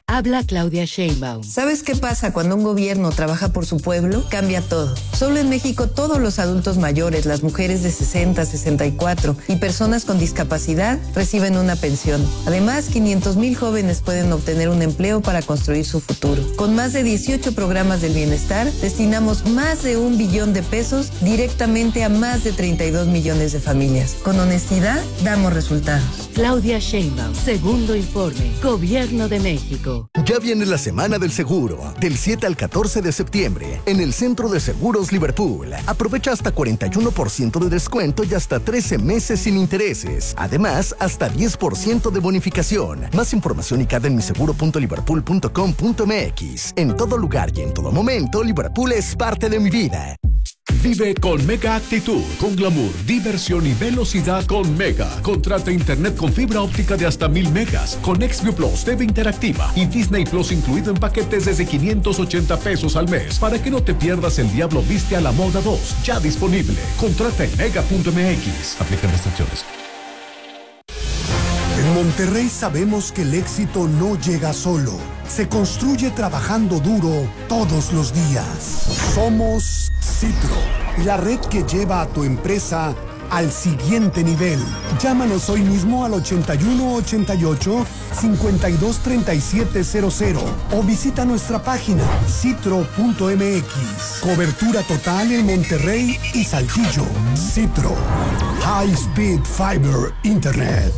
Habla Claudia Sheinbaum. ¿Sabes qué pasa cuando un gobierno trabaja por su pueblo? Cambia todo. Solo en México todos los adultos mayores, las mujeres de 60, 64 y personas con discapacidad reciben una pensión. Además, 500,000 jóvenes pueden obtener un empleo para construir su futuro. Con más de 18 programas del bienestar, destinamos más de 1 billón de pesos directamente a más de 32 millones de familias. Con honestidad, damos resultados. Claudia Sheinbaum, segundo informe, Gobierno de México. Ya viene la Semana del Seguro, del 7 al 14 de septiembre, en el Centro de Seguros Liverpool. Aprovecha hasta 41% de descuento y hasta 13 meses sin intereses. Además, hasta 10% de bonificación. Más información y en miseguro.liverpool.com.mx. En todo lugar y en todo momento, Liverpool es parte de mi vida. Vive con Mega Actitud, con glamour, diversión y velocidad con Mega. Contrata internet con fibra óptica de hasta 1000 megas, con XView Plus, TV interactiva y Disney Plus incluido en paquetes desde 580 pesos al mes, para que no te pierdas El Diablo Viste a la Moda 2, ya disponible. Contrata en mega.mx. Aplican restricciones. En Monterrey sabemos que el éxito no llega solo. Se construye trabajando duro todos los días. Somos Citro, la red que lleva a tu empresa al siguiente nivel. Llámanos hoy mismo al 8188-523700 o visita nuestra página citro.mx. Cobertura total en Monterrey y Saltillo. Citro, High Speed Fiber Internet.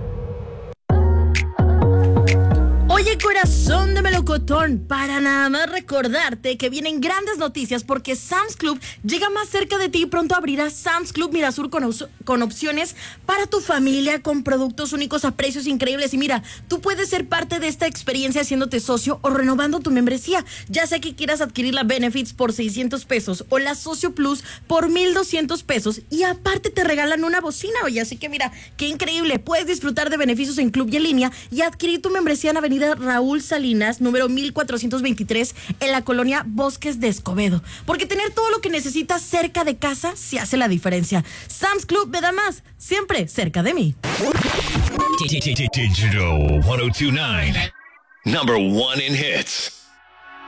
Oye, corazón de melocotón, para nada más recordarte que vienen grandes noticias porque Sam's Club llega más cerca de ti y pronto abrirá Sam's Club Mirasur con opciones para tu familia, con productos únicos a precios increíbles. Y mira, tú puedes ser parte de esta experiencia haciéndote socio o renovando tu membresía, ya sea que quieras adquirir la Benefits por 600 pesos o la Socio Plus por 1,200 pesos y aparte te regalan una bocina, oye, así que mira, qué increíble, puedes disfrutar de beneficios en Club y en línea y adquirir tu membresía en Avenida Raúl Salinas, número 1423, en la colonia Bosques de Escobedo. Porque tener todo lo que necesitas cerca de casa sí hace la diferencia. Sam's Club me da más, siempre cerca de mí. Digital 1029, number one in hits.